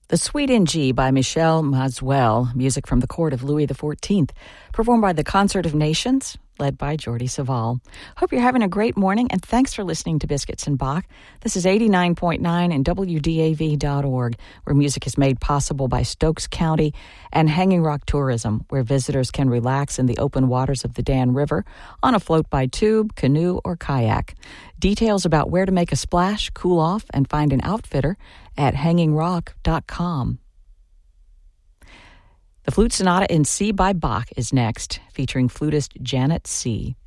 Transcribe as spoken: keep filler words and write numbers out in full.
The Suite in G by Michel Mazwell, music from the court of Louis the fourteenth, performed by the Concert of Nations, led by Jordi Savall. Hope you're having a great morning, and thanks for listening to Biscuits and Bach. This is eighty-nine point nine and W D A V dot org, where music is made possible by Stokes County, and Hanging Rock Tourism, where visitors can relax in the open waters of the Dan River on a float by tube, canoe, or kayak. Details about where to make a splash, cool off, and find an outfitter at hanging rock dot com. The Flute Sonata in C by Bach is next, featuring flutist Janet C.